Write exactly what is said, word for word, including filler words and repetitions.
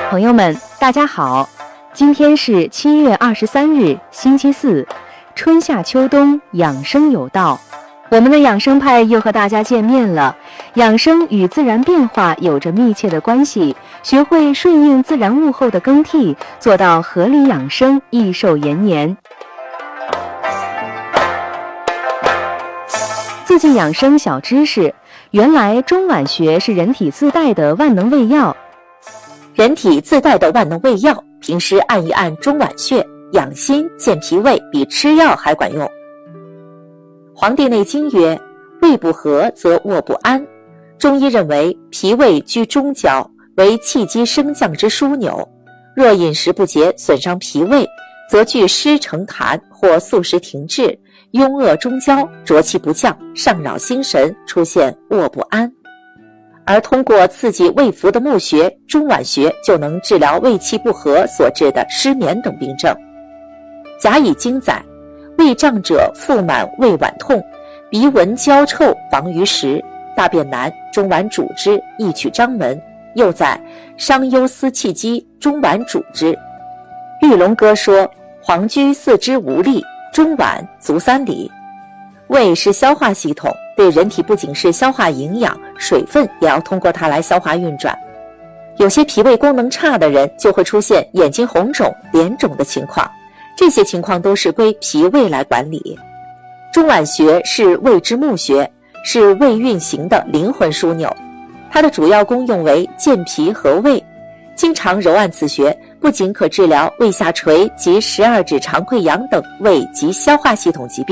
朋友们，大家好，今天是七月二十三日，星期四，春夏秋冬养生有道。我们的养生派又和大家见面了。养生与自然变化有着密切的关系，学会顺应自然物候的更替，做到合理养生，益寿延年。自进养生小知识：原来中脘穴是人体自带的万能胃药。 人体自带的万能胃药，平时按一按中脘穴，养心健脾胃，比吃药还管用。《黄帝内经》曰：胃不和则卧不安。中医认为脾胃居中焦，为气机升降之枢纽，若饮食不节损伤脾胃，则具湿成痰或宿食停滞，壅恶中焦，浊气不降，上扰心神，出现卧不安。而通过刺激胃腑的募穴中脘穴，就能治疗胃气不和所致的失眠等病症。甲乙经载，胃胀者腹满胃脘痛，鼻闻焦臭，防于食，大便难，中脘主之，易取肛门。又在伤忧思气机，中脘主之。玉龙歌说，黄居四肢无力，中脘足三里。胃是消化系统，对人体不仅是消化营养，水分也要通过它来消化运转。有些脾胃功能差的人就会出现眼睛红肿、脸肿的情况，这些情况都是归脾胃来管理。中脘穴是胃之募穴，是胃运行的灵魂枢纽，它的主要功用为健脾和胃。经常揉按此穴，不仅可治疗胃下垂及十二指肠溃疡等胃及消化系统疾病，